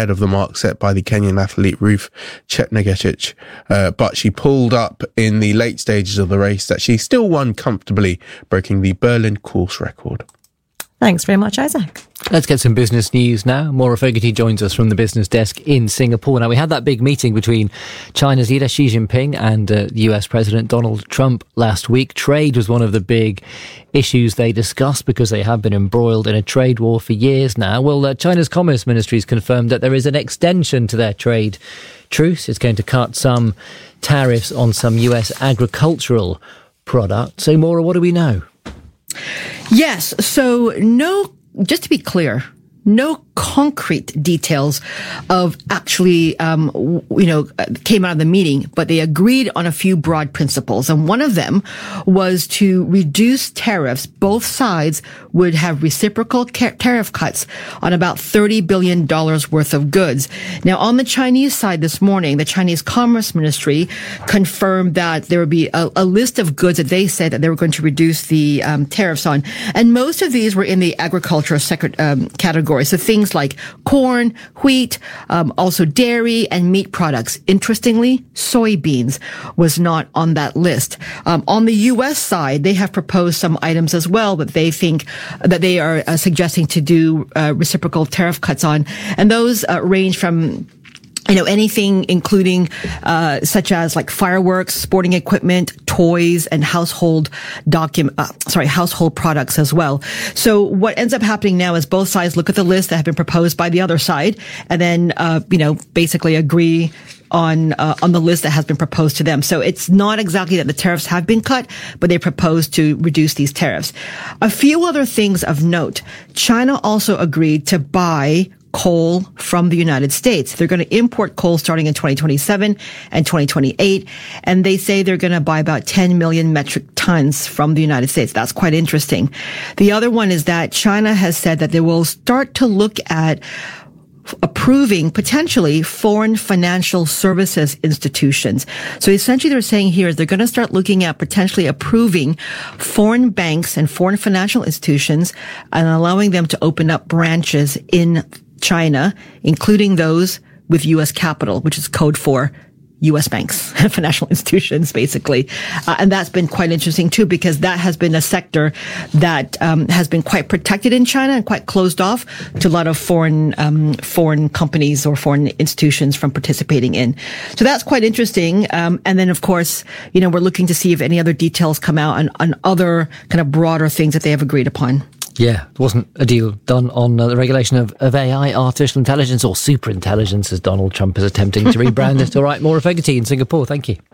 ahead of the mark set by the Kenyan athlete Ruth Chetnegechich, but she pulled up in the late stages of the race that she still won comfortably, breaking the Berlin course record. Thanks very much, Isaac. Let's get some business news now. Maura Fogarty joins us from the business desk in Singapore. Now, we had that big meeting between China's leader Xi Jinping and US President Donald Trump last week. Trade was one of the big issues they discussed because they have been embroiled in a trade war for years now. Well, China's Commerce Ministry has confirmed that there is an extension to their trade truce. It's going to cut some tariffs on some US agricultural products. So, Maura, what do we know? Yes. So just to be clear, no concrete details of actually, came out of the meeting, but they agreed on a few broad principles. And one of them was to reduce tariffs. Both sides would have reciprocal tariff cuts on about $30 billion worth of goods. Now, on the Chinese side this morning, the Chinese Commerce Ministry confirmed that there would be a list of goods that they said that they were going to reduce the tariffs on. And most of these were in the agriculture category. So things like corn, wheat, also dairy and meat products. Interestingly, soybeans was not on that list. On the U.S. side, they have proposed some items as well that they think that they are suggesting to do reciprocal tariff cuts on. And those range from anything including, such as like fireworks, sporting equipment, toys, and household products as well. So what ends up happening now is both sides look at the list that have been proposed by the other side and then, basically agree on the list that has been proposed to them. So it's not exactly that the tariffs have been cut, but they propose to reduce these tariffs. A few other things of note. China also agreed to buy coal from the United States. They're going to import coal starting in 2027 and 2028. And they say they're going to buy about 10 million metric tons from the United States. That's quite interesting. The other one is that China has said that they will start to look at approving potentially foreign financial services institutions. So essentially they're saying here is they're going to start looking at potentially approving foreign banks and foreign financial institutions and allowing them to open up branches in China, including those with U.S. capital, which is code for U.S. banks, financial institutions, basically. And that's been quite interesting, too, because that has been a sector that has been quite protected in China and quite closed off to a lot of foreign companies or foreign institutions from participating in. So that's quite interesting. And then, of course, we're looking to see if any other details come out on other kind of broader things that they have agreed upon. Yeah, there wasn't a deal done on the regulation of AI, artificial intelligence, or super intelligence, as Donald Trump is attempting to rebrand it. All right, Maura Fogarty in Singapore. Thank you.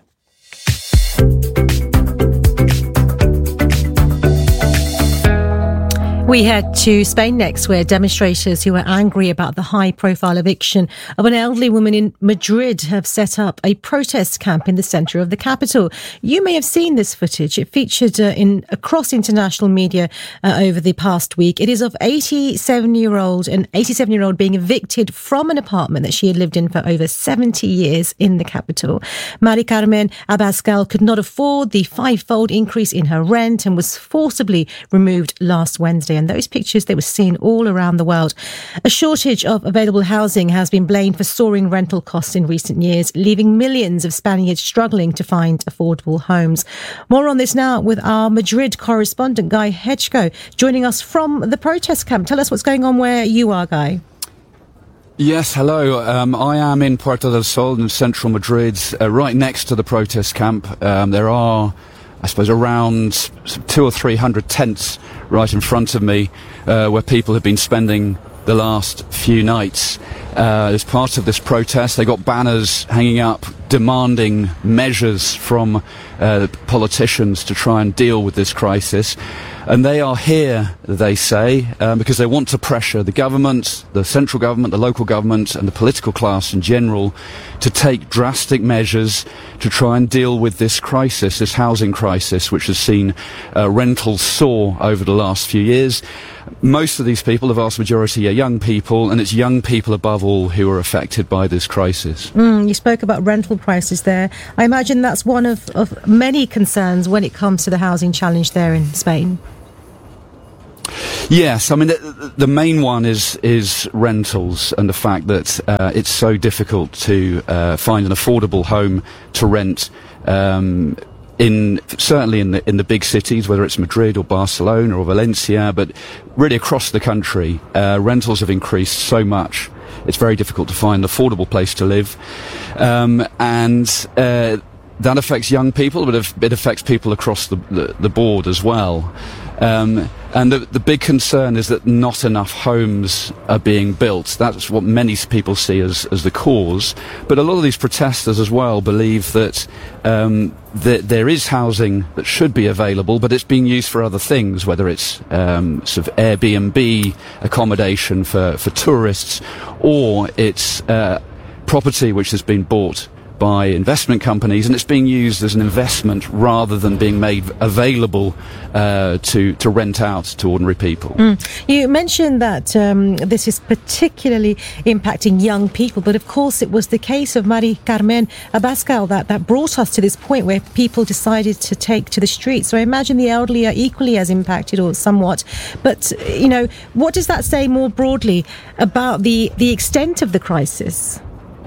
We head to Spain next, where demonstrators who are angry about the high-profile eviction of an elderly woman in Madrid have set up a protest camp in the centre of the capital. You may have seen this footage. It featured across international media over the past week. It is of an 87-year-old being evicted from an apartment that she had lived in for over 70 years in the capital. Mari Carmen Abascal could not afford the five-fold increase in her rent and was forcibly removed last Wednesday. And those pictures, they were seen all around the world. A shortage of available housing has been blamed for soaring rental costs in recent years, leaving millions of Spaniards struggling to find affordable homes. More on this now with our Madrid correspondent, Guy Hedgko, joining us from the protest camp. Tell us what's going on where you are, Guy. Yes, hello. I am in Puerta del Sol in central Madrid, right next to the protest camp. There are, I suppose, around 200 or 300 tents right in front of me, where people have been spending the last few nights. As part of this protest, they got banners hanging up demanding measures from politicians to try and deal with this crisis. And they are here, they say, because they want to pressure the government, the central government, the local government, and the political class in general to take drastic measures to try and deal with this crisis, this housing crisis, which has seen rentals soar over the last few years. Most of these people, the vast majority, are young people, and it's young people above all who are affected by this crisis. You spoke about rental prices there. I imagine that's one of many concerns when it comes to the housing challenge there in Spain. Yes, I mean the main one is rentals, and the fact that it's so difficult to find an affordable home to rent. Certainly in the big cities, whether it's Madrid or Barcelona or Valencia, but really across the country, rentals have increased so much. It's very difficult to find an affordable place to live, and that affects young people, but it affects people across the board as well. And the big concern is that not enough homes are being built. That's what many people see as the cause. But a lot of these protesters as well believe that there is housing that should be available, but it's being used for other things, whether it's sort of Airbnb accommodation for tourists, or it's property which has been bought by investment companies, and it's being used as an investment rather than being made available to rent out to ordinary people. You mentioned that this is particularly impacting young people, but of course it was the case of Mari Carmen Abascal that brought us to this point where people decided to take to the streets. So I imagine the elderly are equally as impacted, or somewhat. But, what does that say more broadly about the extent of the crisis?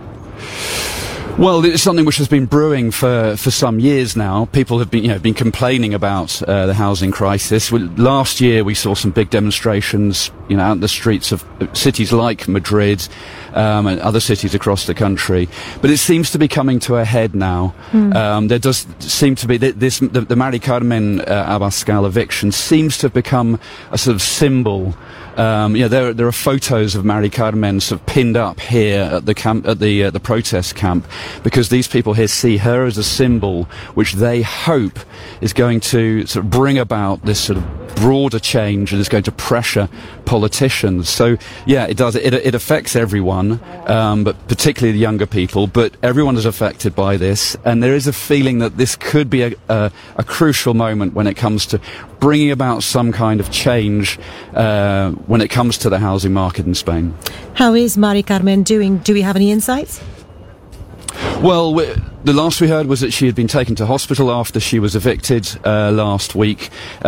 Well, it's something which has been brewing for some years now. People have been complaining about the housing crisis. Last year, we saw some big demonstrations, out in the streets of cities like Madrid and other cities across the country. But it seems to be coming to a head now. There does seem to be the Mari Carmen Abascal eviction seems to have become a sort of symbol. There are photos of Mari Carmen sort of pinned up here at the camp, at the protest camp, because these people here see her as a symbol which they hope is going to sort of bring about this sort of broader change and is going to pressure politicians. So yeah, it does. It affects everyone, but particularly the younger people. But everyone is affected by this, and there is a feeling that this could be a crucial moment when it comes to bringing about some kind of change when it comes to the housing market in Spain. How is Mari Carmen doing? Do we have any insights? Well, the last we heard was that she had been taken to hospital after she was evicted last week.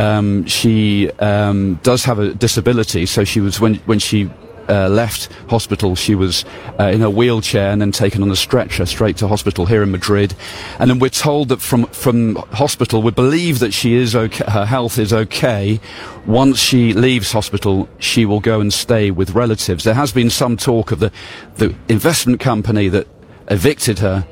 She does have a disability, so she was when she left hospital, she was in a wheelchair and then taken on a stretcher straight to hospital here in Madrid. And then we're told that from hospital, we believe that she is okay, her health is okay. Once she leaves hospital, she will go and stay with relatives. There has been some talk of the investment company that evicted her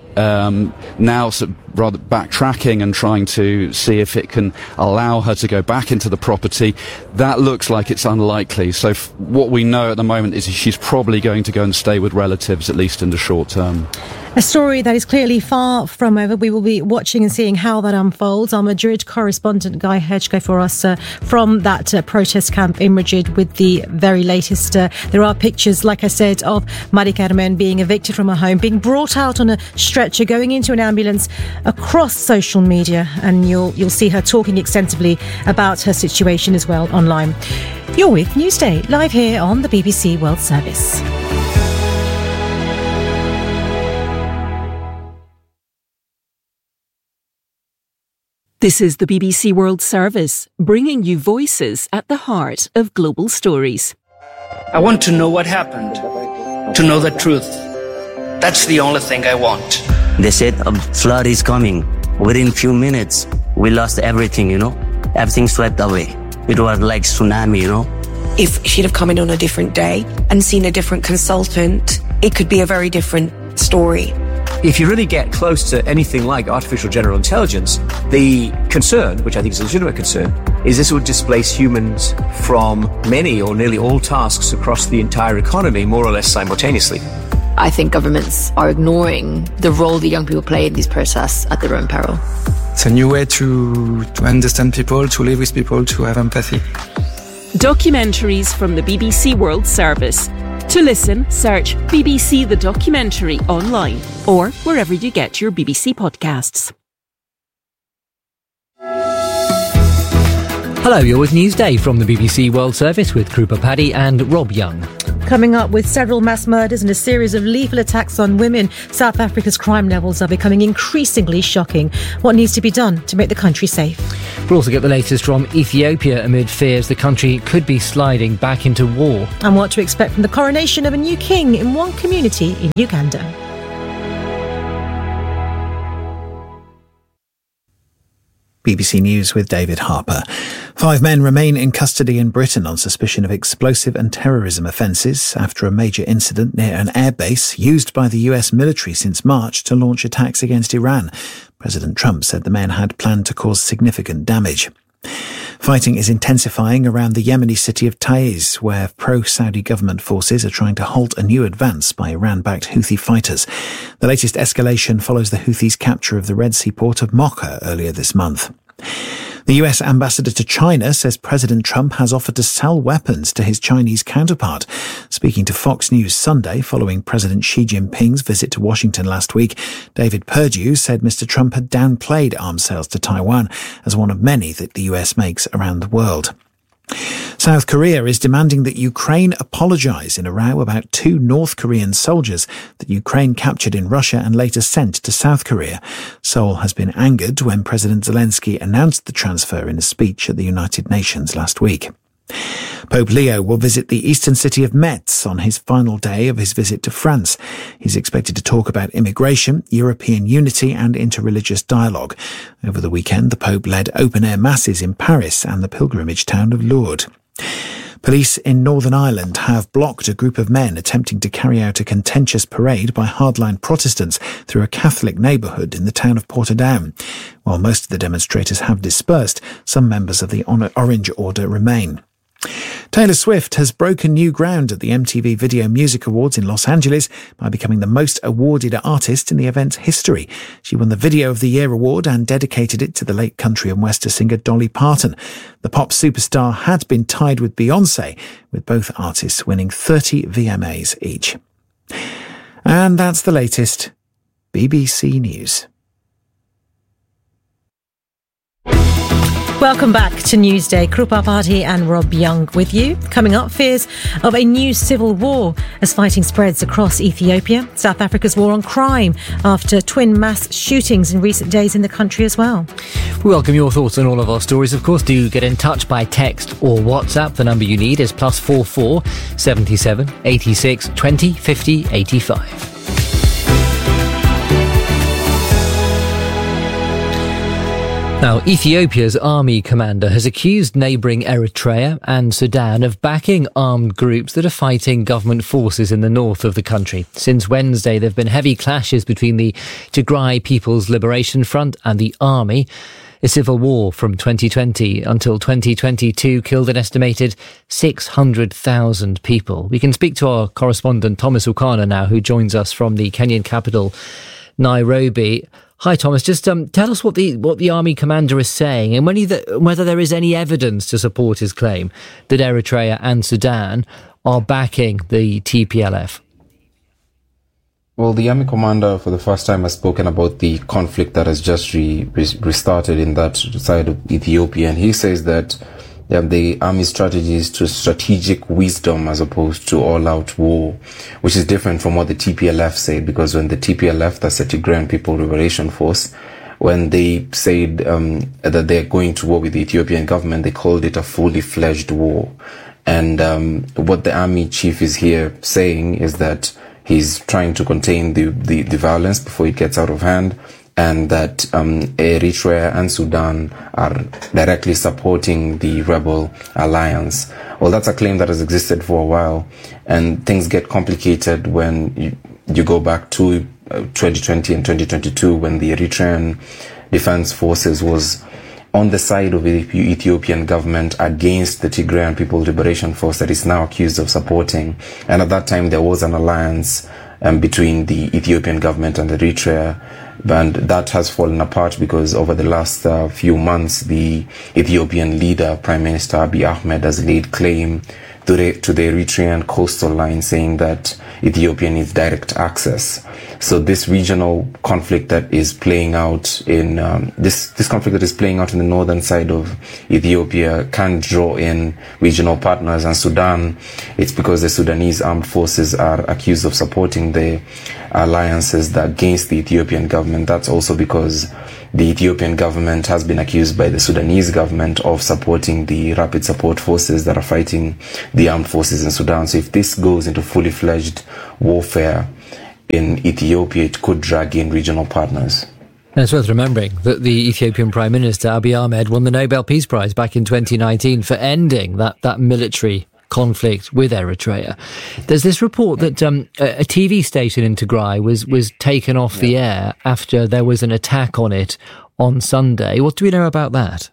now sort of rather backtracking and trying to see if it can allow her to go back into the property. That looks like it's unlikely. So what we know at the moment is she's probably going to go and stay with relatives, at least in the short term. A story that is clearly far from over. We will be watching and seeing how that unfolds. Our Madrid correspondent Guy Hedge for us from that protest camp in Madrid with the very latest. There are pictures, like I said, of Mari Carmen being evicted from her home, being brought out on a stretcher, going into an ambulance, across social media, and you'll see her talking extensively about her situation as well online. You're with Newsday, live here on the BBC World Service. This is the BBC World Service, bringing you voices at the heart of global stories. I want to know what happened, to know the truth. That's the only thing I want. They said a flood is coming. Within few minutes, we lost everything, Everything swept away. It was like tsunami, If she'd have come in on a different day and seen a different consultant, it could be a very different story. If you really get close to anything like artificial general intelligence, the concern, which I think is a legitimate concern, is this would displace humans from many or nearly all tasks across the entire economy, more or less simultaneously. I think governments are ignoring the role the young people play in these protests at their own peril. It's a new way to understand people, to live with people, to have empathy. Documentaries from the BBC World Service. To listen, search BBC The Documentary online or wherever you get your BBC podcasts. Hello, you're with Newsday from the BBC World Service with Krupa Paddy and Rob Young. Coming up, with several mass murders and a series of lethal attacks on women, South Africa's crime levels are becoming increasingly shocking. What needs to be done to make the country safe? We'll also get the latest from Ethiopia amid fears the country could be sliding back into war. And what to expect from the coronation of a new king in one community in Uganda. BBC News with David Harper. 5 men remain in custody in Britain on suspicion of explosive and terrorism offences after a major incident near an airbase used by the US military since March to launch attacks against Iran. President Trump said the men had planned to cause significant damage. Fighting is intensifying around the Yemeni city of Taiz, where pro-Saudi government forces are trying to halt a new advance by Iran-backed Houthi fighters. The latest escalation follows the Houthis' capture of the Red Sea port of Mocha earlier this month. The US ambassador to China says President Trump has offered to sell weapons to his Chinese counterpart. Speaking to Fox News Sunday following President Xi Jinping's visit to Washington last week, David Perdue said Mr. Trump had downplayed arms sales to Taiwan as one of many that the US makes around the world. South Korea is demanding that Ukraine apologise in a row about 2 North Korean soldiers that Ukraine captured in Russia and later sent to South Korea. Seoul has been angered when President Zelensky announced the transfer in a speech at the United Nations last week. Pope Leo will visit the eastern city of Metz on his final day of his visit to France. He's expected to talk about immigration, European unity and interreligious dialogue. Over the weekend, the Pope led open-air masses in Paris and the pilgrimage town of Lourdes. Police in Northern Ireland have blocked a group of men attempting to carry out a contentious parade by hardline Protestants through a Catholic neighbourhood in the town of Portadown. While most of the demonstrators have dispersed, some members of the Orange Order remain. Taylor Swift has broken new ground at the MTV Video Music Awards in Los Angeles by becoming the most awarded artist in the event's history. She won the Video of the Year award and dedicated it to the late country and western singer Dolly Parton. The pop superstar had been tied with Beyoncé, with both artists winning 30 VMAs each. And that's the latest. BBC News. Welcome back to Newsday. Krupa Bhatti and Rob Young with you. Coming up, fears of a new civil war as fighting spreads across Ethiopia. South Africa's war on crime after twin mass shootings in recent days in the country as well. We welcome your thoughts on all of our stories. Of course, do get in touch by text or WhatsApp. The number you need is +44 77 86 20 50 85. Now, Ethiopia's army commander has accused neighbouring Eritrea and Sudan of backing armed groups that are fighting government forces in the north of the country. Since Wednesday, there have been heavy clashes between the Tigray People's Liberation Front and the army. A civil war from 2020 until 2022 killed an estimated 600,000 people. We can speak to our correspondent Thomas Ukana now, who joins us from the Kenyan capital, Nairobi. Hi, Thomas. Just tell us what the army commander is saying and whether there is any evidence to support his claim that Eritrea and Sudan are backing the TPLF. Well, the army commander for the first time has spoken about the conflict that has just restarted in that side of Ethiopia. And he says that the army strategy is to strategic wisdom as opposed to all-out war, which is different from what the TPLF say, because when the TPLF, that's the Tigrayan People Liberation Force, when they said that they're going to war with the Ethiopian government, they called it a fully fledged war. And what the army chief is here saying is that he's trying to contain the violence before it gets out of hand, and that Eritrea and Sudan are directly supporting the rebel alliance. Well, that's a claim that has existed for a while, and things get complicated when you go back to 2020 and 2022, when the Eritrean Defense Forces was on the side of the Ethiopian government against the Tigrayan People Liberation Force that is now accused of supporting. And at that time, there was an alliance between the Ethiopian government and Eritrea, and that has fallen apart because over the last few months, the Ethiopian leader, Prime Minister Abiy Ahmed, has laid claim to the Eritrean coastal line, saying that Ethiopia needs direct access. So this regional conflict that is playing out in this conflict that is playing out in the northern side of Ethiopia can draw in regional partners. And Sudan, it's because the Sudanese armed forces are accused of supporting the alliances that against the Ethiopian government. That's also because the Ethiopian government has been accused by the Sudanese government of supporting the rapid support forces that are fighting the armed forces in Sudan. So if this goes into fully fledged warfare in Ethiopia, it could drag in regional partners. And it's worth remembering that the Ethiopian Prime Minister, Abiy Ahmed, won the Nobel Peace Prize back in 2019 for ending that military conflict with Eritrea. There's this report that a TV station in Tigray was taken off the air after there was an attack on it on Sunday. What do we know about that?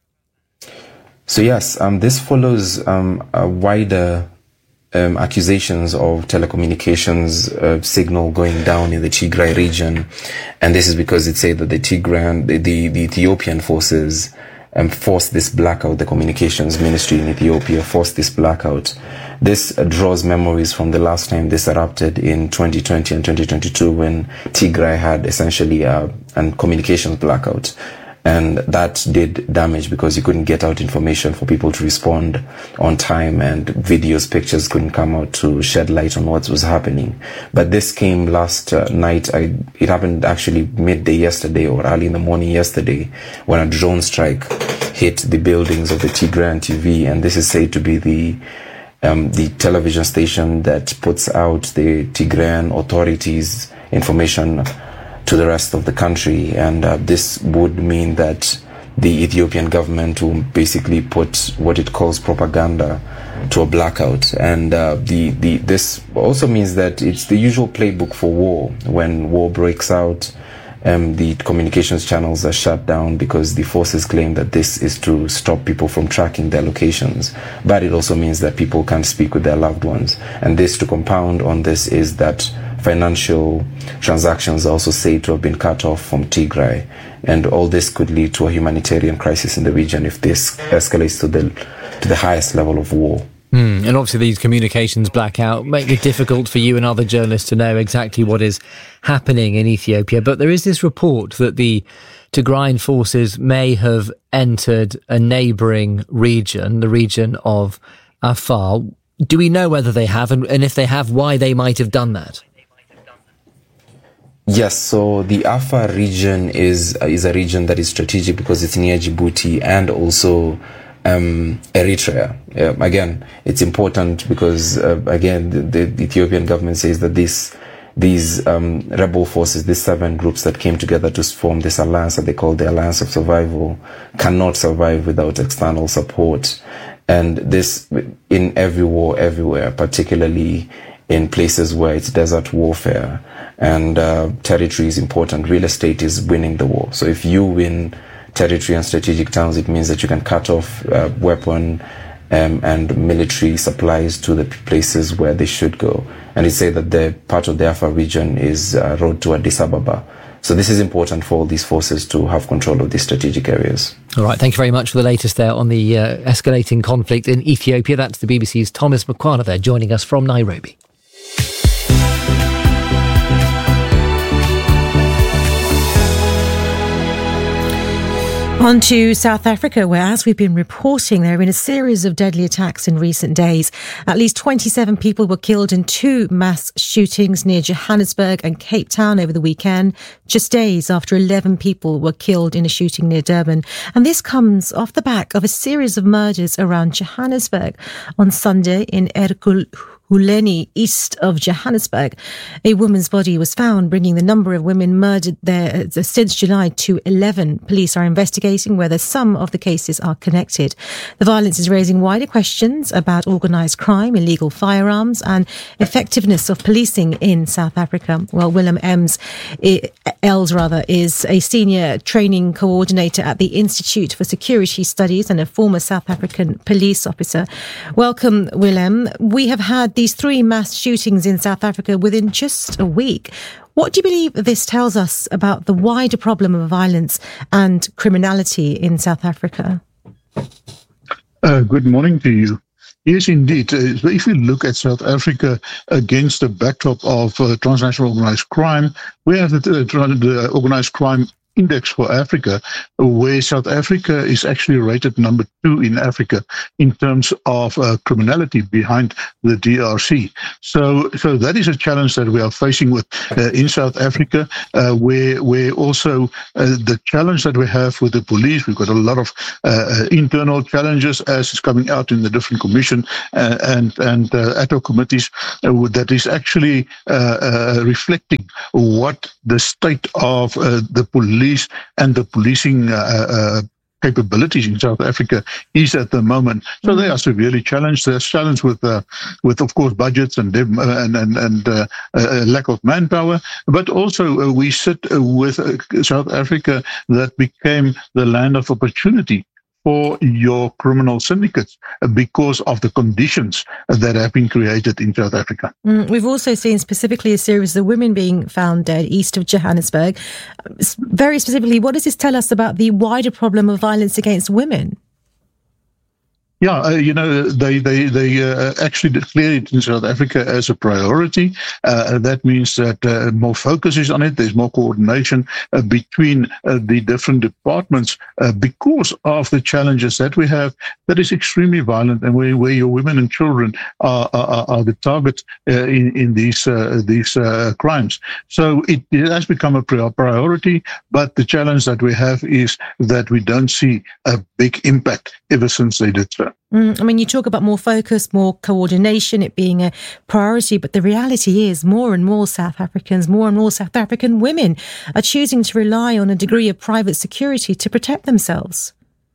So yes, this follows a wider accusations of telecommunications signal going down in the Tigray region, and this is because it said that the Ethiopian forces forced this blackout. The communications ministry in Ethiopia forced this blackout. This draws memories from the last time this erupted in 2020 and 2022, when Tigray had essentially a communications blackout. And that did damage because you couldn't get out information for people to respond on time, and videos, pictures couldn't come out to shed light on what was happening. But this came last night. It happened actually midday yesterday or early in the morning yesterday, when a drone strike hit the buildings of the Tigrayan TV, and this is said to be the television station that puts out the Tigrayan authorities' information to the rest of the country. And this would mean that the Ethiopian government will basically put what it calls propaganda to a blackout. And this also means that it's the usual playbook for war. When war breaks out, the communications channels are shut down because the forces claim that this is to stop people from tracking their locations. But it also means that people can't speak with their loved ones. And this, to compound on this, is that financial transactions are also said to have been cut off from Tigray. And all this could lead to a humanitarian crisis in the region if this escalates to the highest level of war. And obviously these communications blackout make it difficult for you and other journalists to know exactly what is happening in Ethiopia. But there is this report that the Tigrayan forces may have entered a neighbouring region, the region of Afar. Do we know whether they have, and if they have, why they might have done that? Yes, so the Afar region is a region that is strategic because it's near Djibouti and also Eritrea. Again, it's important because the Ethiopian government says that these rebel forces, these 7 groups that came together to form this alliance that they call the Alliance of Survival, cannot survive without external support. And this in every war, everywhere, particularly in places where it's desert warfare and territory is important. Real estate is winning the war. So if you win territory and strategic towns, it means that you can cut off weapon and military supplies to the places where they should go. And it said that the part of the Afar region is road to Addis Ababa. So this is important for all these forces to have control of these strategic areas. All right, thank you very much for the latest there on the escalating conflict in Ethiopia. That's the BBC's Thomas Mukwana there joining us from Nairobi. On to South Africa, where, as we've been reporting, there have been a series of deadly attacks in recent days. At least 27 people were killed in 2 mass shootings near Johannesburg and Cape Town over the weekend, just days after 11 people were killed in a shooting near Durban. And this comes off the back of a series of murders around Johannesburg. On Sunday in Ekurhuleni, east of Johannesburg, a woman's body was found, bringing the number of women murdered there since July to 11. Police are investigating whether some of the cases are connected. The violence is raising wider questions about organised crime, illegal firearms and effectiveness of policing in South Africa. Well, Willem Els is a senior training coordinator at the Institute for Security Studies and a former South African police officer. Welcome, Willem. We have had these 3 mass shootings in South Africa within just a week. What do you believe this tells us about the wider problem of violence and criminality in South Africa? Good morning to you. Yes, indeed. If you look at South Africa against the backdrop of transnational organized crime, we have the organized crime index for Africa, where South Africa is actually rated number 2 in Africa in terms of criminality behind the DRC. So that is a challenge that we are facing with in South Africa, where also the challenge that we have with the police, we've got a lot of internal challenges as is coming out in the different commission and ad hoc committees that is actually reflecting what the state of the police and the policing capabilities in South Africa is at the moment. So they are severely challenged. They're challenged with of course budgets and lack of manpower. But also we sit with South Africa that became the land of opportunity for your criminal syndicates because of the conditions that have been created in South Africa. We've also seen specifically a series of women being found dead east of Johannesburg. Very specifically, what does this tell us about the wider problem of violence against women? Yeah, they actually declare it in South Africa as a priority. That means that more focus is on it. There's more coordination between the different departments because of the challenges that we have that is extremely violent and where your women and children are the target in these crimes. So it has become a priority, but the challenge that we have is that we don't see a big impact ever since they did so. I mean, you talk about more focus, more coordination, it being a priority, but the reality is more and more South Africans, more and more South African women are choosing to rely on a degree of private security to protect themselves.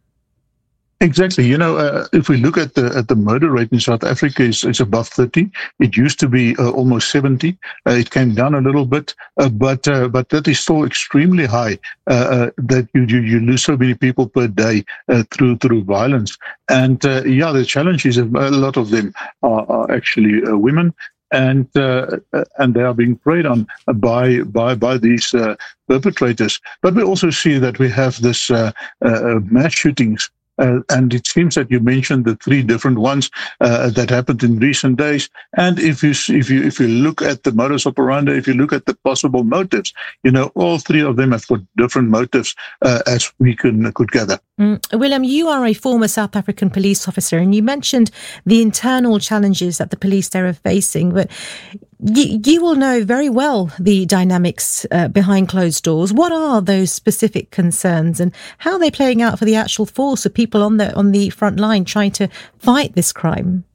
Exactly. If we look at the murder rate in South Africa, it's above 30. It used to be almost 70. It came down a little bit, but that is still extremely high. That you lose so many people per day through violence. And the challenge is a lot of them are actually women. And they are being preyed on by these perpetrators. But we also see that we have this mass shootings. And it seems that you mentioned the 3 different ones that happened in recent days. And if you look at the modus operandi, if you look at the possible motives, all 3 of them have got different motives as we could gather. Willem, you are a former South African police officer, and you mentioned the internal challenges that the police there are facing, but you will know very well the dynamics behind closed doors. What are those specific concerns, and how are they playing out for the actual force of people on the front line trying to fight this crime?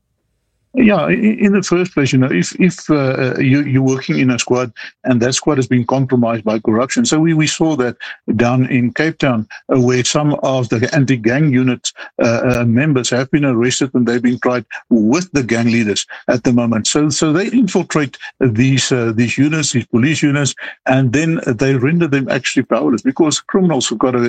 Yeah, in the first place, if you're working in a squad and that squad has been compromised by corruption. So we saw that down in Cape Town, where some of the anti-gang unit members have been arrested and they've been tried with the gang leaders at the moment. So they infiltrate these units, these police units, and then they render them actually powerless because criminals have got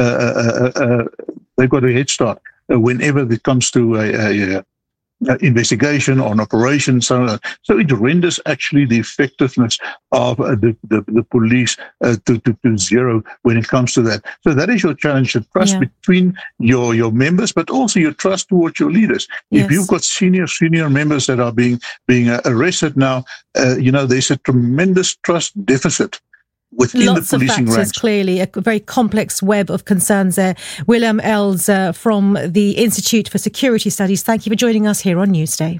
they've got a head start whenever it comes to a investigation or an operation, so it renders actually the effectiveness of the police to zero when it comes to that. So that is your challenge: the trust between your members, but also your trust towards your leaders. Yes. If you've got senior members that are being arrested now, there's a tremendous trust deficit within lots the policing of factors, ranks. Clearly, a very complex web of concerns there. Willem Els from the Institute for Security Studies, thank you for joining us here on Newsday.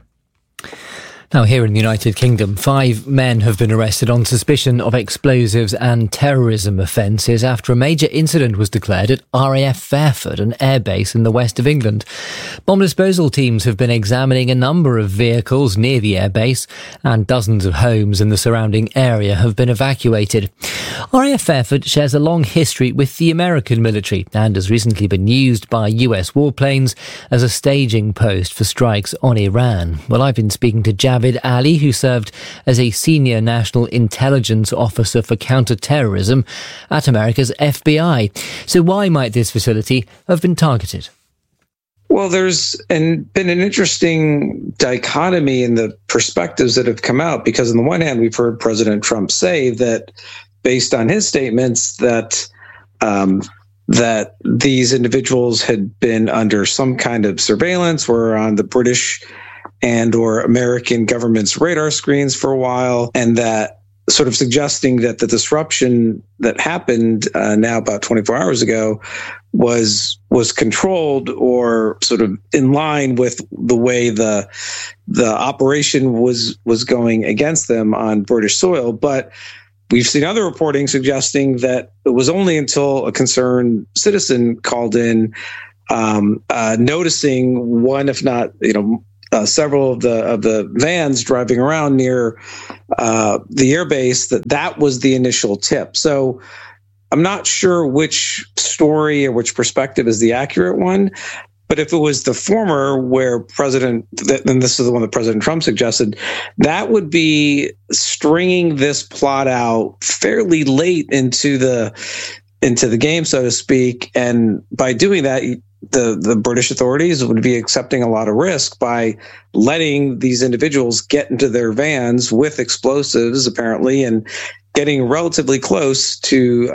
Now, here in the United Kingdom, 5 men have been arrested on suspicion of explosives and terrorism offences after a major incident was declared at RAF Fairford, an airbase in the west of England. Bomb disposal teams have been examining a number of vehicles near the airbase, and dozens of homes in the surrounding area have been evacuated. RAF Fairford shares a long history with the American military and has recently been used by US warplanes as a staging post for strikes on Iran. Well, I've been speaking to Javid Ali, who served as a senior national intelligence officer for counter-terrorism at America's FBI. So why might this facility have been targeted? Well, there's been an interesting dichotomy in the perspectives that have come out, because on the one hand, we've heard President Trump say that, based on his statements, that that these individuals had been under some kind of surveillance, were on the British and or American government's radar screens for a while, and that sort of suggesting that the disruption that happened now about 24 hours ago was controlled or sort of in line with the way the operation was going against them on British soil. But we've seen other reporting suggesting that it was only until a concerned citizen called in, noticing one, if not, several of the vans driving around near the airbase, that was the initial tip. So I'm not sure which story or which perspective is the accurate one. But if it was the former, where and this is the one that President Trump suggested, that would be stringing this plot out fairly late into the game, so to speak. And by doing that, the British authorities would be accepting a lot of risk by letting these individuals get into their vans with explosives, apparently, and getting relatively close to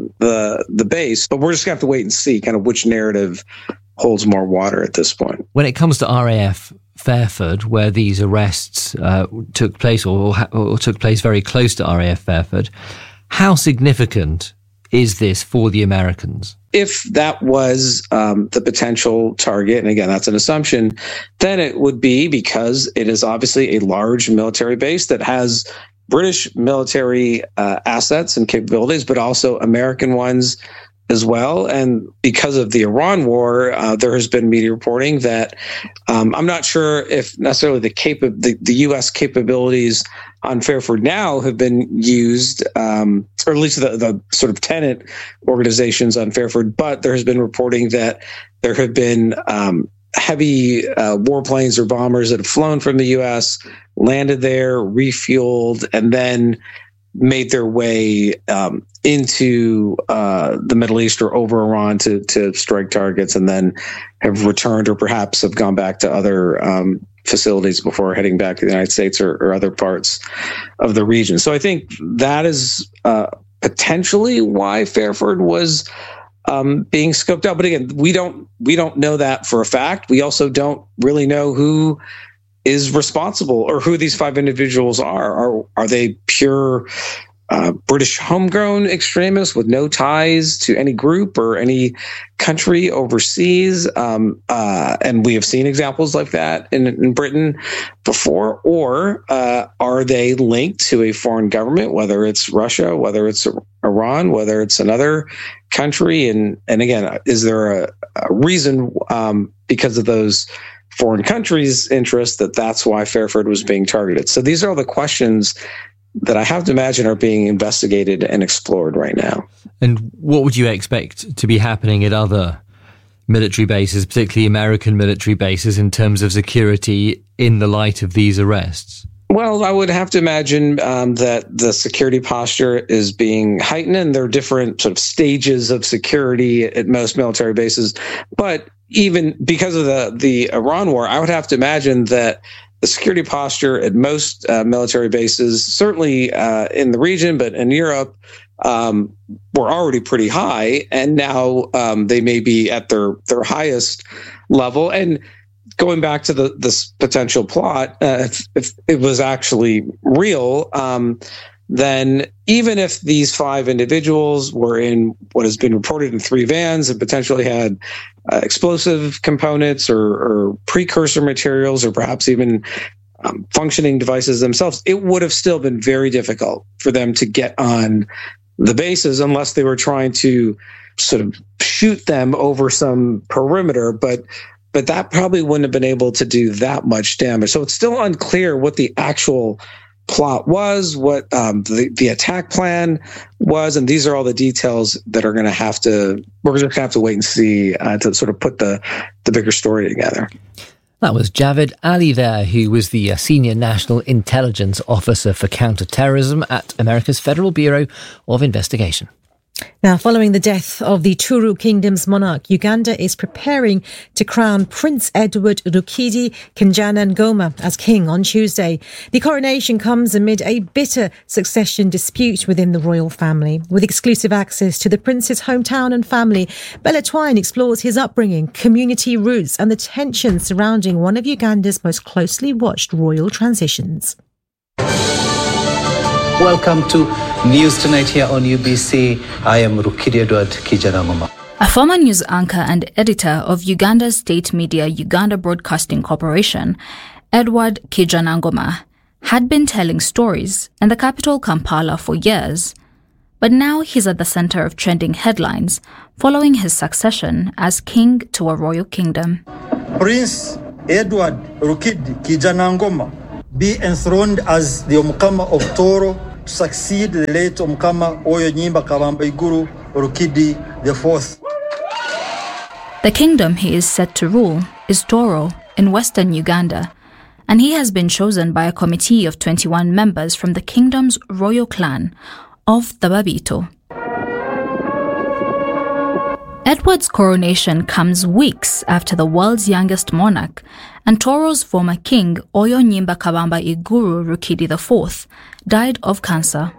the base. But we're just going to have to wait and see kind of which narrative holds more water at this point. When it comes to RAF Fairford, where these arrests took place or took place very close to RAF Fairford, how significant is this for the Americans? If that was the potential target, and again, that's an assumption, then it would be because it is obviously a large military base that has British military assets and capabilities, but also American ones as well. And because of the Iran war, there has been media reporting that I'm not sure if necessarily the U.S. capabilities on Fairford now have been used, or at least the sort of tenant organizations on Fairford, but there has been reporting that there have been heavy warplanes or bombers that have flown from the U.S., landed there, refueled, and then made their way into the Middle East or over Iran to strike targets, and then have returned or perhaps have gone back to other facilities before heading back to the United States or other parts of the region. So I think that is potentially why Fairford was being scoped out. But again, we don't know that for a fact. We also don't really know who is responsible or who these 5 individuals are. Are they pure British homegrown extremists with no ties to any group or any country overseas? And we have seen examples like that in Britain before. Or are they linked to a foreign government, whether it's Russia, whether it's Iran, whether it's another country? And again, is there a reason because of those foreign countries' interest that's why Fairford was being targeted? So these are all the questions that I have to imagine are being investigated and explored right now. And what would you expect to be happening at other military bases, particularly American military bases, in terms of security in the light of these arrests? Well, I would have to imagine that the security posture is being heightened, and there are different sort of stages of security at most military bases. But even because of the Iran war, I would have to imagine that the security posture at most military bases, certainly in the region, but in Europe, were already pretty high, and now they may be at their highest level. And going back to this potential plot, if it was actually real, then even if these 5 individuals were in what has been reported in 3 vans and potentially had explosive components or precursor materials or perhaps even functioning devices themselves, it would have still been very difficult for them to get on the bases unless they were trying to sort of shoot them over some perimeter. But that probably wouldn't have been able to do that much damage. So it's still unclear what the actual plot was, what the attack plan was, and these are all the details that we're going to have to wait and see to sort of put the bigger story together. That was Javed Ali there, who was the Senior National Intelligence Officer for Counterterrorism at America's Federal Bureau of Investigation. Now, following the death of the Turu Kingdom's monarch, Uganda is preparing to crown Prince Edward Rukidi Kinjanangoma as king on Tuesday. The coronation comes amid a bitter succession dispute within the royal family. With exclusive access to the prince's hometown and family, Bella Twine explores his upbringing, community roots and the tensions surrounding one of Uganda's most closely watched royal transitions. Welcome to News Tonight here on UBC. I am Rukidi Edward Kinjanangoma. A former news anchor and editor of Uganda's state media Uganda Broadcasting Corporation, Edward Kinjanangoma, had been telling stories in the capital Kampala for years. But now he's at the center of trending headlines following his succession as king to a royal kingdom. Prince Edward Rukidi Kinjanangoma be enthroned as the Omukama of Toro to succeed the late Omukama Oyo Nyimba Kabamba Iguru Rukidi IV. The kingdom he is set to rule is Toro in western Uganda, and he has been chosen by a committee of 21 members from the kingdom's royal clan of the Babito. Edward's coronation comes weeks after the world's youngest monarch and Toro's former king, Oyo Nyimba Kabamba Iguru Rukidi IV, died of cancer.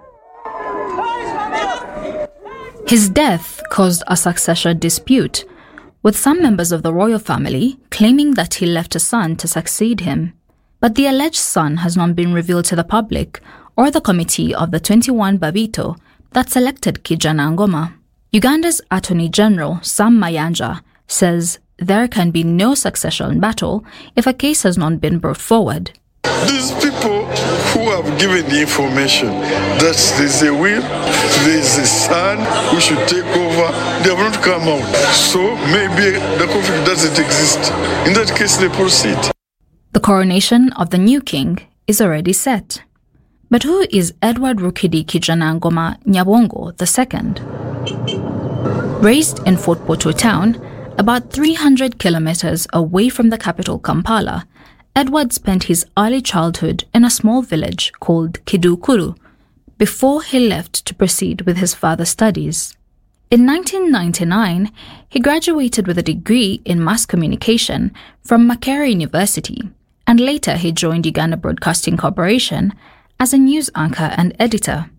His death caused a succession dispute, with some members of the royal family claiming that he left a son to succeed him. But the alleged son has not been revealed to the public or the committee of the 21 Babito that selected Kinjanangoma. Uganda's Attorney General Sam Mayanja says there can be no succession battle if a case has not been brought forward. These people who have given the information that there's a will, there's a son who should take over, they have not come out. So maybe the conflict doesn't exist. In that case, they proceed. The coronation of the new king is already set. But who is Edward Rukidi Kinjanangoma Nyabongo II? Raised in Fort Portal town, about 300 kilometers away from the capital Kampala, Edward spent his early childhood in a small village called Kidukuru before he left to proceed with his further studies. In 1999, he graduated with a degree in mass communication from Makerere University, and later he joined Uganda Broadcasting Corporation as a news anchor and editor.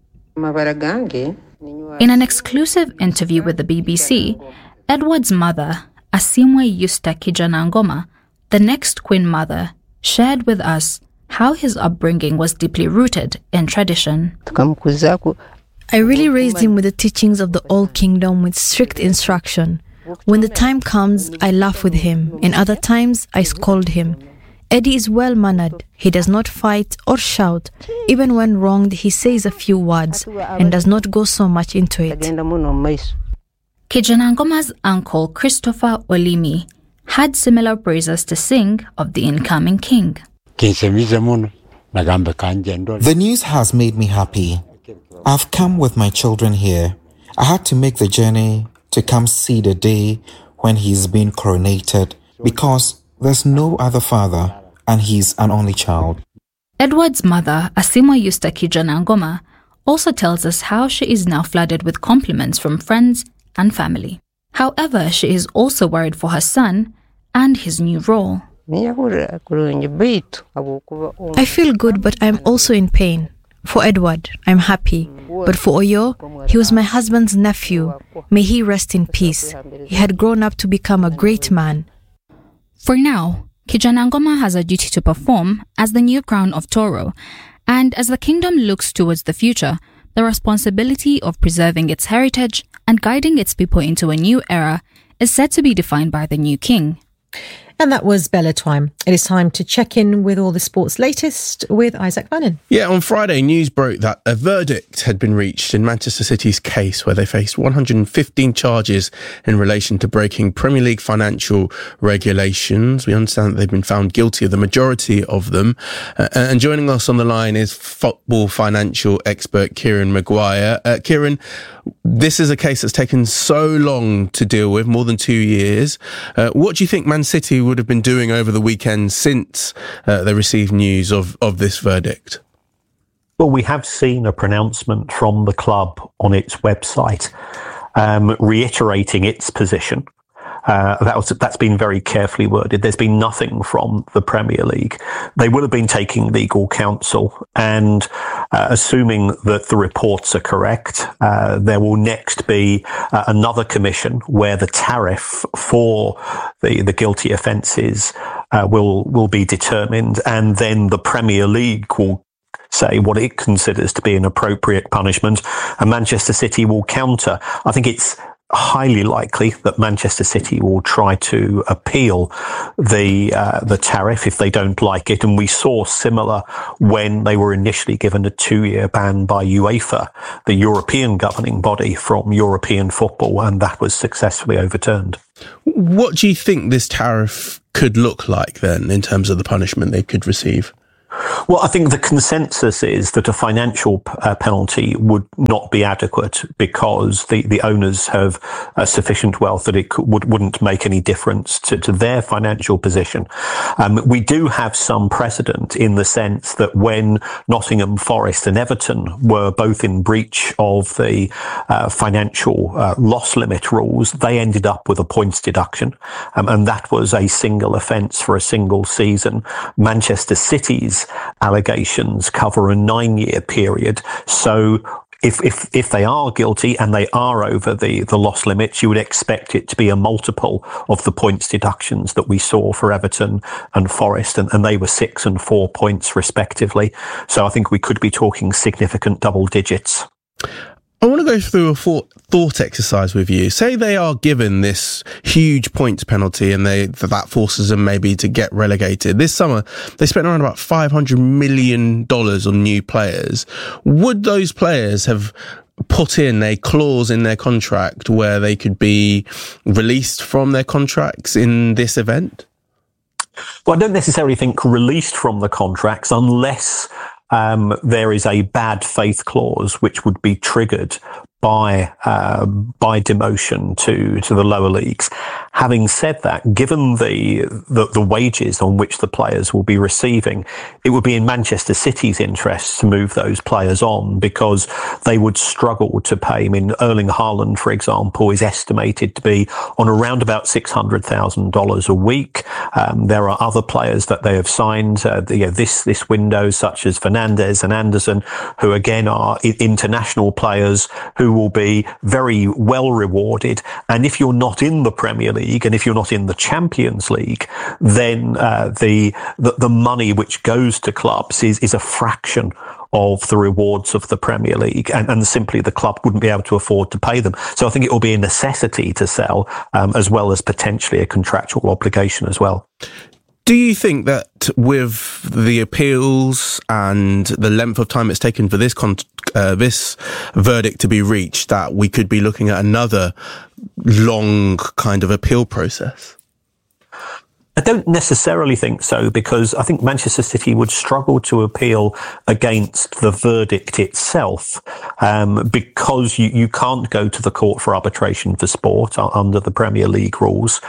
In an exclusive interview with the BBC, Edward's mother, Asimwe Yusta Kinjanangoma, the next Queen Mother, shared with us how his upbringing was deeply rooted in tradition. I really raised him with the teachings of the Old Kingdom with strict instruction. When the time comes, I laugh with him. In other times, I scold him. Eddie is well-mannered. He does not fight or shout. Even when wronged, he says a few words and does not go so much into it. Kinjanangoma's uncle Christopher Olimi had similar praises to sing of the incoming king. The news has made me happy. I've come with my children here. I had to make the journey to come see the day when he's been coronated because there's no other father and he's an only child. Edward's mother, Asimwe Yusta Kinjanangoma, also tells us how she is now flooded with compliments from friends and family. However, she is also worried for her son and his new role. I feel good, but I'm also in pain. For Edward, I'm happy. But for Oyo, he was my husband's nephew. May he rest in peace. He had grown up to become a great man. For now, Kinjanangoma has a duty to perform as the new crown of Toro, and as the kingdom looks towards the future, the responsibility of preserving its heritage and guiding its people into a new era is said to be defined by the new king. And that was Bella Twine. It is time to check in with all the sports latest with Isaac Bannon. Yeah, on Friday, news broke that a verdict had been reached in Manchester City's case where they faced 115 charges in relation to breaking Premier League financial regulations. We understand that they've been found guilty of the majority of them. And joining us on the line is football financial expert Kieran Maguire. Kieran, this is a case that's taken so long to deal with, more than 2 years. What do you think Man City would have been doing over the weekend since they received news of this verdict? Well, we have seen a pronouncement from the club on its website. reiterating its position. That's been very carefully worded. There's been nothing from the Premier League. They will have been taking legal counsel, and assuming that the reports are correct, there will next be another commission where the tariff for the guilty offences will be determined, and then the Premier League will say what it considers to be an appropriate punishment, and Manchester City will counter. I think it's highly likely that Manchester City will try to appeal the tariff if they don't like it. And we saw similar when they were initially given a 2-year ban by UEFA, the European governing body, from European football, and that was successfully overturned. What do you think this tariff could look like then in terms of the punishment they could receive? Well, I think the consensus is that a financial penalty would not be adequate because the owners have sufficient wealth that it wouldn't make any difference to their financial position. We do have some precedent in the sense that when Nottingham Forest and Everton were both in breach of the financial loss limit rules, they ended up with a points deduction, and that was a single offence for a single season. Manchester City's allegations cover a 9-year period. So if they are guilty and they are over the loss limits, you would expect it to be a multiple of the points deductions that we saw for Everton and Forest, and they were 6 and 4 points respectively. So I think we could be talking significant double digits. I want to go through a thought exercise with you. Say they are given this huge points penalty and that forces them maybe to get relegated. This summer, they spent around about $500 million on new players. Would those players have put in a clause in their contract where they could be released from their contracts in this event? Well, I don't necessarily think released from the contracts unless there is a bad faith clause which would be triggered by demotion to the lower leagues. Having said that, given the wages on which the players will be receiving, it would be in Manchester City's interest to move those players on because they would struggle to pay. I mean, Erling Haaland, for example, is estimated to be on around about $600,000 a week. There are other players that they have signed this window, such as Fernandes and Anderson, who again are international players who will be very well rewarded. And if you're not in the Premier League and if you're not in the Champions League, then the money which goes to clubs is a fraction of the rewards of the Premier League, and simply the club wouldn't be able to afford to pay them. So I think it will be a necessity to sell, as well as potentially a contractual obligation as well. Do you think that with the appeals and the length of time it's taken for this verdict to be reached, that we could be looking at another long kind of appeal process? I don't necessarily think so, because I think Manchester City would struggle to appeal against the verdict itself, because you can't go to the court for arbitration for sport under the Premier League rules.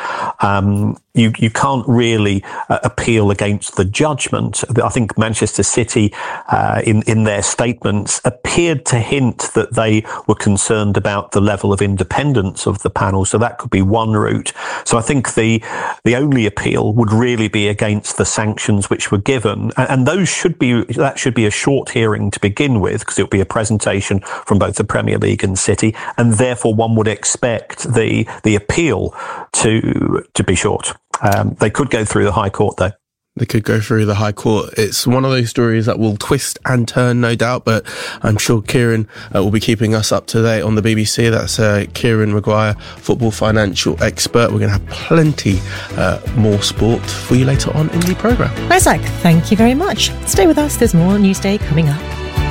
You can't really appeal against the judgment. I think Manchester City, in their statements, appeared to hint that they were concerned about the level of independence of the panel. So that could be one route. So I think the only appeal would really be against the sanctions which were given, and that should be a short hearing to begin with, because it would be a presentation from both the Premier League and City, and therefore one would expect the appeal to be short. They could go through the High Court, though. They could go through the High Court. It's one of those stories that will twist and turn, no doubt, but I'm sure Kieran will be keeping us up to date on the BBC. That's Kieran Maguire, football financial expert. We're going to have plenty more sport for you later on in the programme. Isaac, thank you very much. Stay with us. There's more Newsday coming up.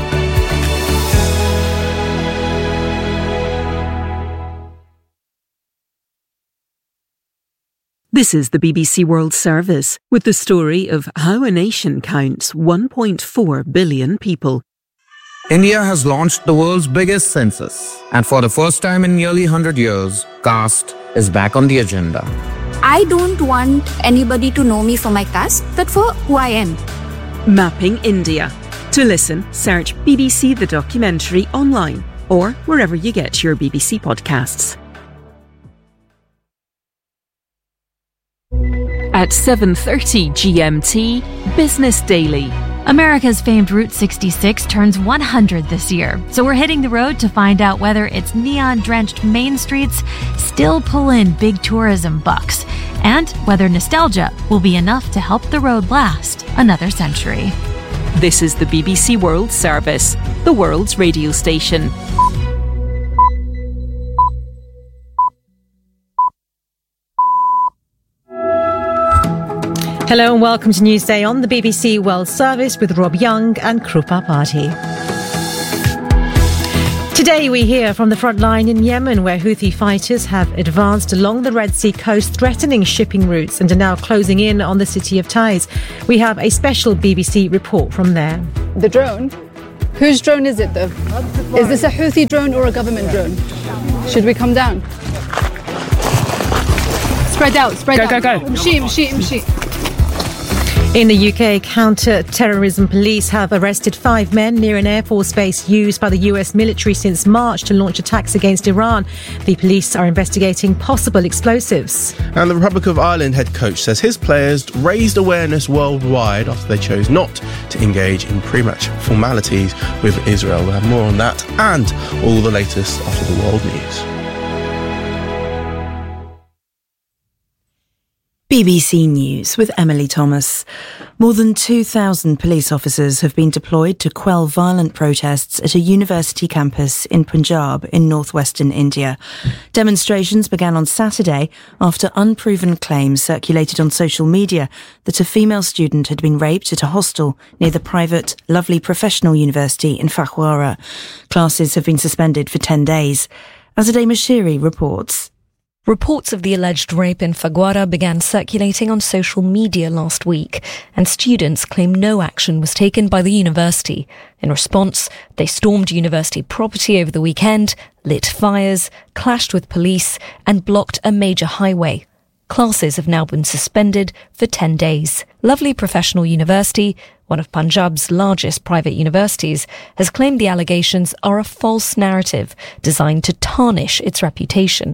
This is the BBC World Service with the story of how a nation counts 1.4 billion people. India has launched the world's biggest census, and for the first time in nearly 100 years, caste is back on the agenda. I don't want anybody to know me for my caste, but for who I am. Mapping India. To listen, search BBC The Documentary online or wherever you get your BBC podcasts. At 7:30 GMT, Business Daily. America's famed Route 66 turns 100 this year, so we're hitting the road to find out whether its neon-drenched main streets still pull in big tourism bucks, and whether nostalgia will be enough to help the road last another century. This is the BBC World Service, the world's radio station. Hello and welcome to Newsday on the BBC World Service with Rob Young and Krupa Party. Today we hear from the front line in Yemen, where Houthi fighters have advanced along the Red Sea coast, threatening shipping routes and are now closing in on the city of Taiz. We have a special BBC report from there. The drone? Whose drone is it though? Is this a Houthi drone or a government drone? Should we come down? Spread out, spread out. Go. Mshi. In the UK, counter-terrorism police have arrested 5 men near an Air Force base used by the US military since March to launch attacks against Iran. The police are investigating possible explosives. And the Republic of Ireland head coach says his players raised awareness worldwide after they chose not to engage in pre-match formalities with Israel. We'll have more on that and all the latest after the world news. BBC News with Emily Thomas. More than 2,000 police officers have been deployed to quell violent protests at a university campus in Punjab in northwestern India. Demonstrations began on Saturday after unproven claims circulated on social media that a female student had been raped at a hostel near the private Lovely Professional University in Phagwara. Classes have been suspended for 10 days. Azadeh Mashiri reports. Reports of the alleged rape in Phagwara began circulating on social media last week, and students claim no action was taken by the university. In response, they stormed university property over the weekend, lit fires, clashed with police, and blocked a major highway. Classes have now been suspended for 10 days. Lovely Professional University, one of Punjab's largest private universities, has claimed the allegations are a false narrative designed to tarnish its reputation.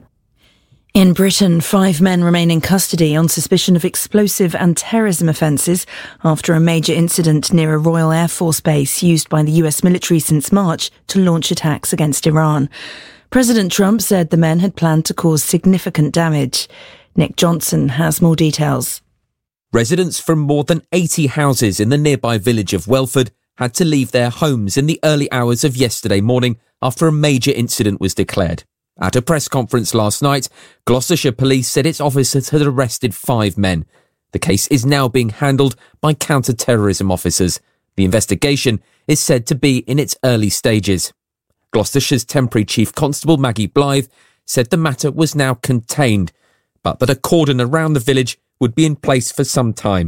In Britain, 5 men remain in custody on suspicion of explosive and terrorism offences after a major incident near a Royal Air Force base used by the US military since March to launch attacks against Iran. President Trump said the men had planned to cause significant damage. Nick Johnson has more details. Residents from more than 80 houses in the nearby village of Welford had to leave their homes in the early hours of yesterday morning after a major incident was declared. At a press conference last night, Gloucestershire Police said its officers had arrested 5 men. The case is now being handled by counter-terrorism officers. The investigation is said to be in its early stages. Gloucestershire's temporary Chief Constable Maggie Blythe said the matter was now contained, but that a cordon around the village would be in place for some time.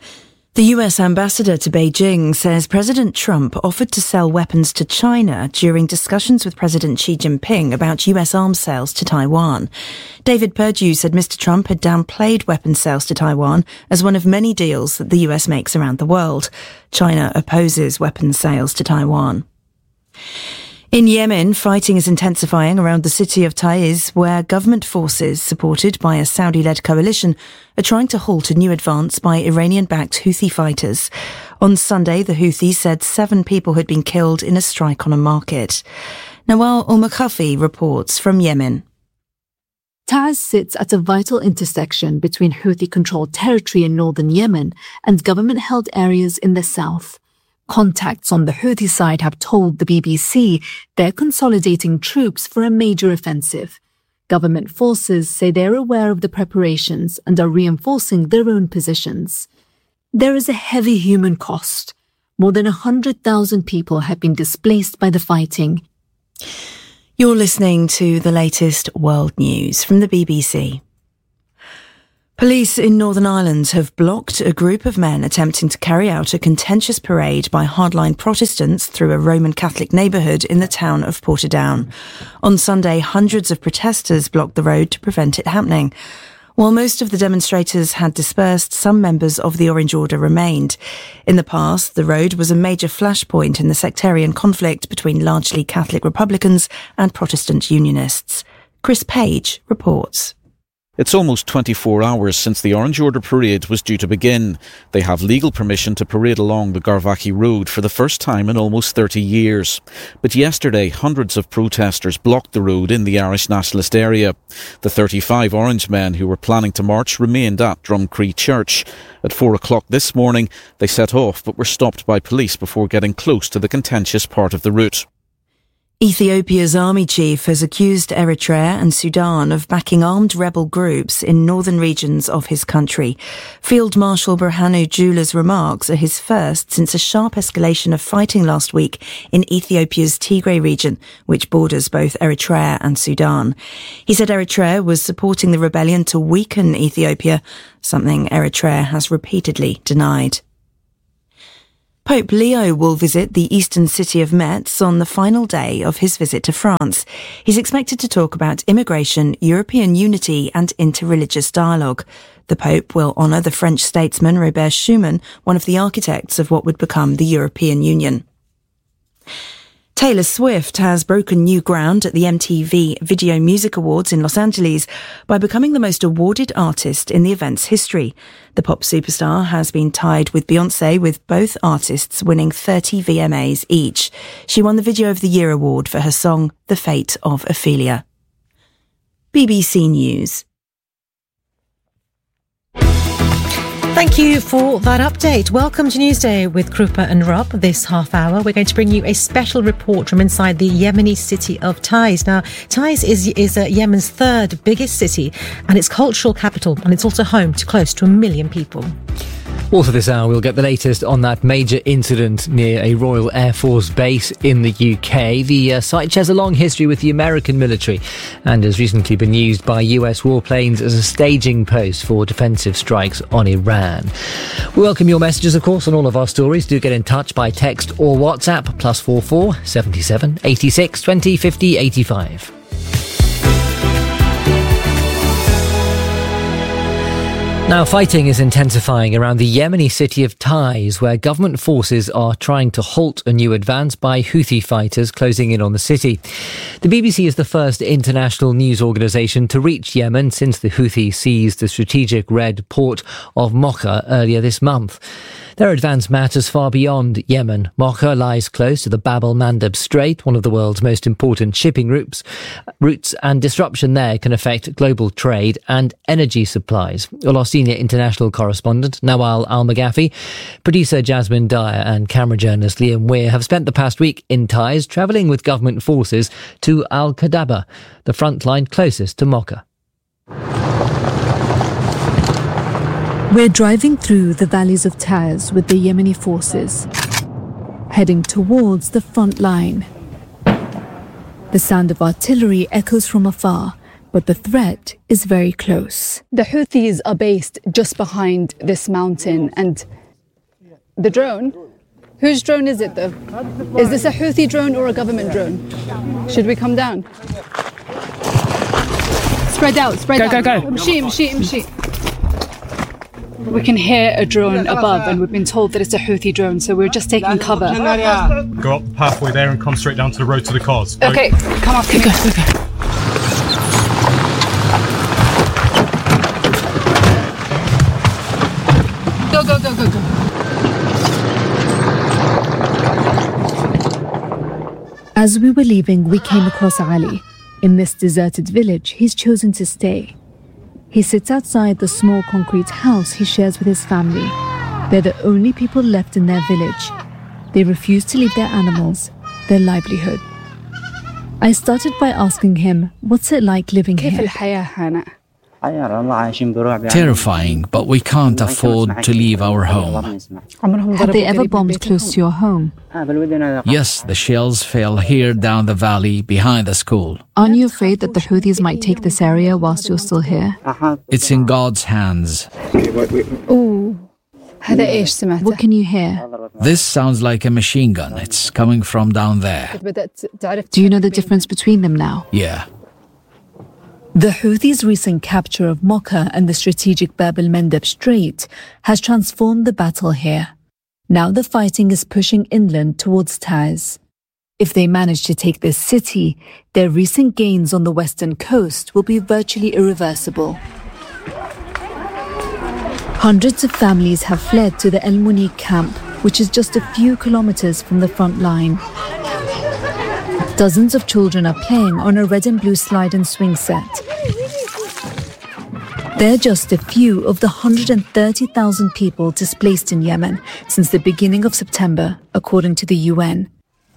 The US ambassador to Beijing says President Trump offered to sell weapons to China during discussions with President Xi Jinping about US arms sales to Taiwan. David Perdue said Mr. Trump had downplayed weapons sales to Taiwan as one of many deals that the US makes around the world. China opposes weapons sales to Taiwan. In Yemen, fighting is intensifying around the city of Taiz, where government forces, supported by a Saudi-led coalition, are trying to halt a new advance by Iranian-backed Houthi fighters. On Sunday, the Houthis said 7 people had been killed in a strike on a market. Nawal Al-Makhafi reports from Yemen. Taiz sits at a vital intersection between Houthi-controlled territory in northern Yemen and government-held areas in the south. Contacts on the Houthi side have told the BBC they're consolidating troops for a major offensive. Government forces say they're aware of the preparations and are reinforcing their own positions. There is a heavy human cost. More than 100,000 people have been displaced by the fighting. You're listening to the latest world news from the BBC. Police in Northern Ireland have blocked a group of men attempting to carry out a contentious parade by hardline Protestants through a Roman Catholic neighbourhood in the town of Portadown. On Sunday, hundreds of protesters blocked the road to prevent it happening. While most of the demonstrators had dispersed, some members of the Orange Order remained. In the past, the road was a major flashpoint in the sectarian conflict between largely Catholic Republicans and Protestant Unionists. Chris Page reports. It's almost 24 hours since the Orange Order parade was due to begin. They have legal permission to parade along the Garvaki Road for the first time in almost 30 years. But yesterday, hundreds of protesters blocked the road in the Irish nationalist area. The 35 Orange men who were planning to march remained at Drumcree Church. At 4 o'clock this morning, they set off but were stopped by police before getting close to the contentious part of the route. Ethiopia's army chief has accused Eritrea and Sudan of backing armed rebel groups in northern regions of his country. Field Marshal Birhanu Jula's remarks are his first since a sharp escalation of fighting last week in Ethiopia's Tigray region, which borders both Eritrea and Sudan. He said Eritrea was supporting the rebellion to weaken Ethiopia, something Eritrea has repeatedly denied. Pope Leo will visit the eastern city of Metz on the final day of his visit to France. He's expected to talk about immigration, European unity and interreligious dialogue. The Pope will honour the French statesman Robert Schuman, one of the architects of what would become the European Union. Taylor Swift has broken new ground at the MTV Video Music Awards in Los Angeles by becoming the most awarded artist in the event's history. The pop superstar has been tied with Beyoncé, with both artists winning 30 VMAs each. She won the Video of the Year award for her song The Fate of Ophelia. BBC News. Thank you for that update. Welcome to Newsday with Krupa and Rob. This half hour, we're going to bring you a special report from inside the Yemeni city of Taiz. Now, Taiz is Yemen's third biggest city and its cultural capital, and it's also home to close to 1 million people. Also this hour, we'll get the latest on that major incident near a Royal Air Force base in the UK. The site shares a long history with the American military and has recently been used by US warplanes as a staging post for defensive strikes on Iran. We welcome your messages, of course, on all of our stories. Do get in touch by text or WhatsApp, +44 77 86 20 50 85. Now, fighting is intensifying around the Yemeni city of Taiz, where government forces are trying to halt a new advance by Houthi fighters closing in on the city. The BBC is the first international news organisation to reach Yemen since the Houthis seized the strategic red port of Mocha earlier this month. Their advance matters far beyond Yemen. Mocha lies close to the Bab el-Mandeb Strait, one of the world's most important shipping routes, and disruption there can affect global trade and energy supplies. Well, our senior international correspondent, Nawal Al-Maghafi, producer Jasmine Dyer and camera journalist Liam Weir have spent the past week in Taiz, travelling with government forces to Al-Qadaba, the front line closest to Mocha. We're driving through the valleys of Taiz with the Yemeni forces, heading towards the front line. The sound of artillery echoes from afar, but the threat is very close. The Houthis are based just behind this mountain, and the drone, whose drone is it though? Is this a Houthi drone or a government drone? Should we come down? Spread out, spread out. Go. Mshi. We can hear a drone above, and we've been told that it's a Houthi drone, so we're just taking cover. Go up the pathway there and come straight down to the road to the cars. Okay, come up. Go. Go. As we were leaving, we came across Ali. In this deserted village, he's chosen to stay. He sits outside the small concrete house he shares with his family. They're the only people left in their village. They refuse to leave their animals, their livelihood. I started by asking him, what's it like living here? Terrifying, but we can't afford to leave our home. Have they ever bombed close to your home? Yes, the shells fell here down the valley behind the school. Aren't you afraid that the Houthis might take this area whilst you're still here? It's in God's hands. What can you hear? This sounds like a machine gun. It's coming from down there. Do you know the difference between them now? Yeah. The Houthis' recent capture of Mocha and the strategic Bab el-Mandeb Strait has transformed the battle here. Now the fighting is pushing inland towards Taiz. If they manage to take this city, their recent gains on the western coast will be virtually irreversible. Hundreds of families have fled to the El Muniq camp, which is just a few kilometers from the front line. Dozens of children are playing on a red and blue slide and swing set. They're just a few of the 130,000 people displaced in Yemen since the beginning of September, according to the UN.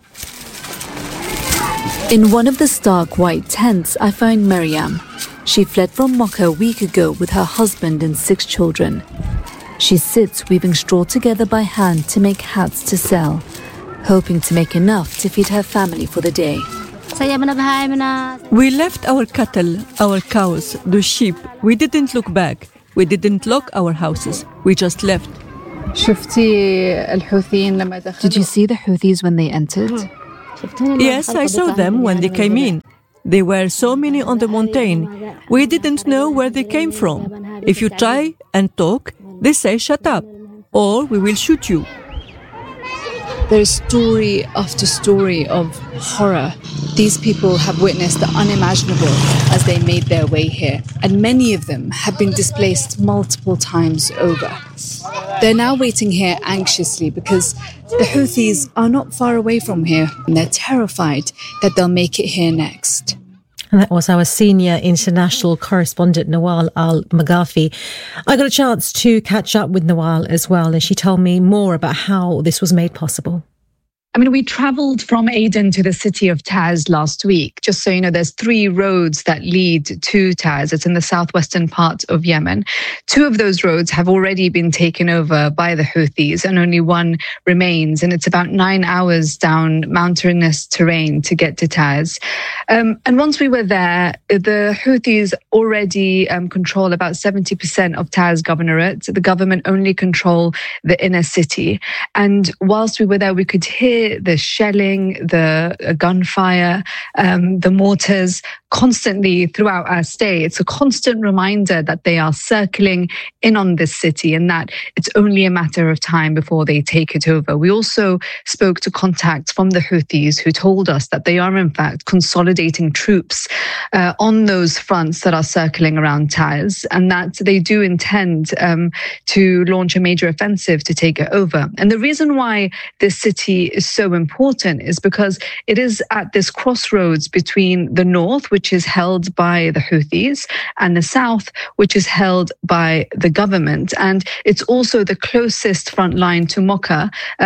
In one of the stark white tents, I find Maryam. She fled from Mocha a week ago with her husband and 6 children. She sits weaving straw together by hand to make hats to sell, hoping to make enough to feed her family for the day. We left our cattle, our cows, the sheep. We didn't look back. We didn't lock our houses. We just left. Did you see the Houthis when they entered? Yes, I saw them when they came in. There were so many on the mountain. We didn't know where they came from. If you try and talk, they say shut up, or we will shoot you. There's story after story of horror. These people have witnessed the unimaginable as they made their way here, and many of them have been displaced multiple times over. They're now waiting here anxiously because the Houthis are not far away from here, and they're terrified that they'll make it here next. And that was our senior international correspondent, Nawal Al-Maghafi. I got a chance to catch up with Nawal as well, and she told me more about how this was made possible. I mean, we travelled from Aden to the city of Taiz last week. Just so you know, there's 3 roads that lead to Taiz. It's in the southwestern part of Yemen. 2 of those roads have already been taken over by the Houthis, and only 1 remains. And it's about 9 hours down mountainous terrain to get to Taiz. And once we were there, the Houthis already control about 70% of Taiz governorate. The government only control the inner city. And whilst we were there, we could hear the shelling, the gunfire, the mortars constantly throughout our stay. It's a constant reminder that they are circling in on this city and that it's only a matter of time before they take it over. We also spoke to contacts from the Houthis who told us that they are in fact consolidating troops on those fronts that are circling around Taiz, and that they do intend to launch a major offensive to take it over. And the reason why this city is so important is because it is at this crossroads between the north, which is held by the Houthis, and the south, which is held by the government. And it's also the closest front line to Mocha,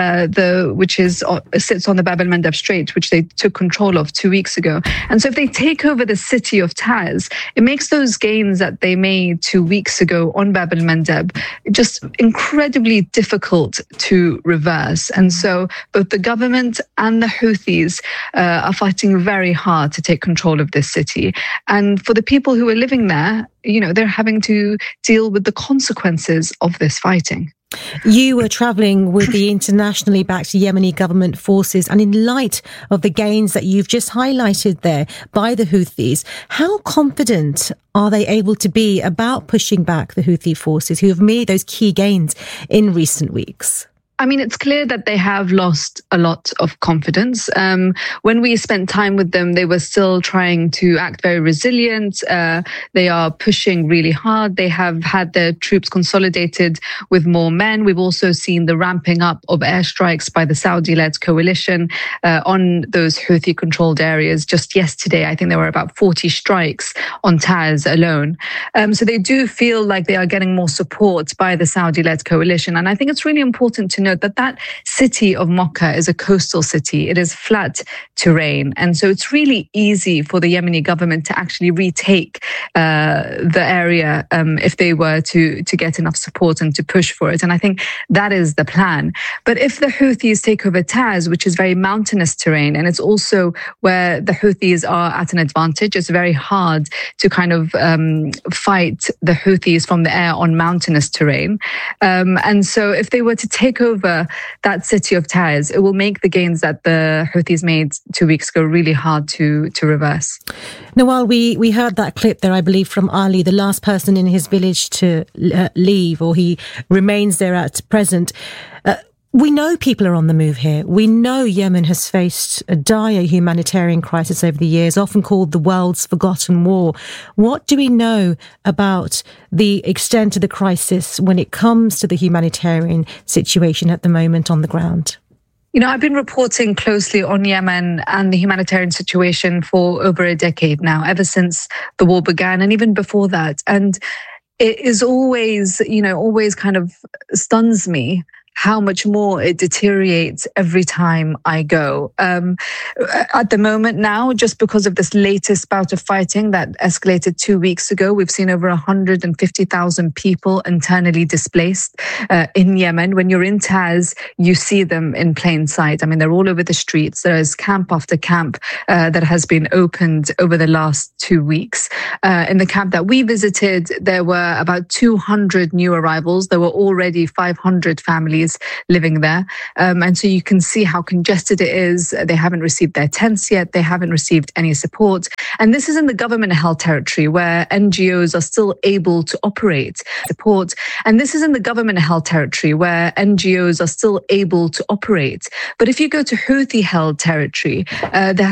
which sits on the Bab el-Mandeb Strait, which they took control of 2 weeks ago. And so if they take over the city of Taiz, it makes those gains that they made 2 weeks ago on Bab el-Mandeb just incredibly difficult to reverse. And so both the government and the Houthis are fighting very hard to take control of this city. And for the people who are living there, you know, they're having to deal with the consequences of this fighting. You were travelling with the internationally backed Yemeni government forces, and in light of the gains that you've just highlighted there by the Houthis, how confident are they able to be about pushing back the Houthi forces who have made those key gains in recent weeks? I mean, it's clear that they have lost a lot of confidence. When we spent time with them, they were still trying to act very resilient. They are pushing really hard. They have had their troops consolidated with more men. We've also seen the ramping up of airstrikes by the Saudi-led coalition on those Houthi-controlled areas. Just yesterday, I think there were about 40 strikes on Taiz alone. So they do feel like they are getting more support by the Saudi-led coalition. And I think it's really important to note that city of Mocha is a coastal city. It is flat terrain. And so it's really easy for the Yemeni government to actually retake the area if they were to get enough support and to push for it. And I think that is the plan. But if the Houthis take over Taiz, which is very mountainous terrain, and it's also where the Houthis are at an advantage, it's very hard to kind of fight the Houthis from the air on mountainous terrain. And so if they were to take over over that city of Taiz, it will make the gains that the Houthis made 2 weeks ago really hard to reverse. Nawal, we heard that clip there, I believe, from Ali, the last person in his village to leave, or he remains there at present. We know people are on the move here. We know Yemen has faced a dire humanitarian crisis over the years, often called the world's forgotten war. What do we know about the extent of the crisis when it comes to the humanitarian situation at the moment on the ground? You know, I've been reporting closely on Yemen and the humanitarian situation for over a decade now, ever since the war began and even before that. And it is always kind of stuns me how much more it deteriorates every time I go. At the moment now, just because of this latest bout of fighting that escalated 2 weeks ago, we've seen over 150,000 people internally displaced in Yemen. When you're in Taiz, you see them in plain sight. I mean, they're all over the streets. There is camp after camp that has been opened over the last 2 weeks. In the camp that we visited, there were about 200 new arrivals. There were already 500 families living there. And so you can see how congested it is. They haven't received their tents yet. They haven't received any support. And this is in the government-held territory where NGOs are still able to operate support. And this is in the government-held territory where NGOs are still able to operate. But if you go to Houthi-held territory, there